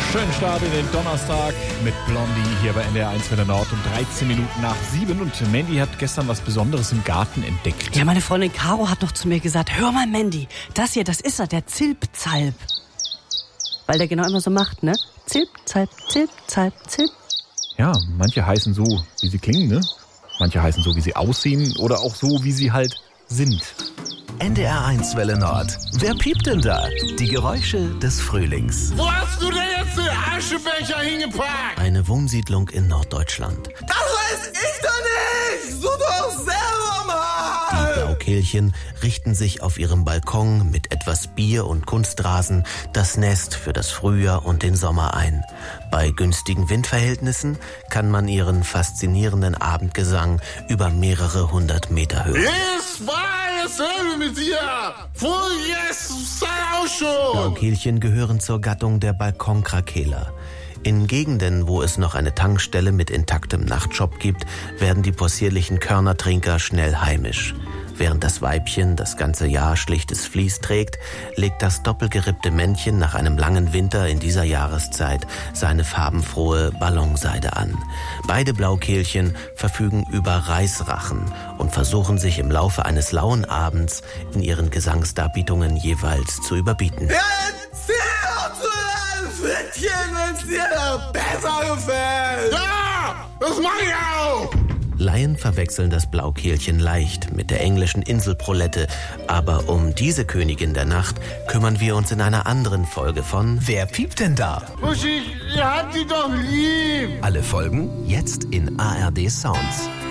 Schönen Start in den Donnerstag mit Blondie hier bei NDR 1 Welle Nord um 13 Minuten nach 7. Und Mandy hat gestern was Besonderes im Garten entdeckt. Ja, meine Freundin Caro hat noch zu mir gesagt, hör mal Mandy, das hier, das ist er, der Zilpzalp. Weil der genau immer so macht, ne? Zilpzalp, Zilpzalp, Zilp. Ja, manche heißen so, wie sie klingen, ne? Manche heißen so, wie sie aussehen oder auch so, wie sie halt sind. NDR 1 Welle Nord. Wer piept denn da? Die Geräusche des Frühlings. Wo hast du denn jetzt den Aschebecher hingepackt? Eine Wohnsiedlung in Norddeutschland. Das weiß ich doch nicht! Such doch selber mal! Die Blaukehlchen richten sich auf ihrem Balkon mit etwas Bier und Kunstrasen das Nest für das Frühjahr und den Sommer ein. Bei günstigen Windverhältnissen kann man ihren faszinierenden Abendgesang über mehrere hundert Meter hören. Es war dasselbe mit dir! Jetzt sei auch schon! Blaukehlchen gehören zur Gattung der Balkonkrakela. In Gegenden, wo es noch eine Tankstelle mit intaktem Nachtshop gibt, werden die possierlichen Körnertrinker schnell heimisch. Während das Weibchen das ganze Jahr schlichtes Vlies trägt, legt das doppelgerippte Männchen nach einem langen Winter in dieser Jahreszeit seine farbenfrohe Ballonseide an. Beide Blaukehlchen verfügen über Reißrachen und versuchen sich im Laufe eines lauen Abends in ihren Gesangsdarbietungen jeweils zu überbieten. Erzähl uns ein Fittchen, wenn's dir noch besser gefällt! Ja, das mach ich auch! Laien verwechseln das Blaukehlchen leicht mit der englischen Inselprolette, aber um diese Königin der Nacht kümmern wir uns in einer anderen Folge von Wer piept denn da? Uschi, ihr habt die doch lieb! Alle Folgen jetzt in ARD Sounds.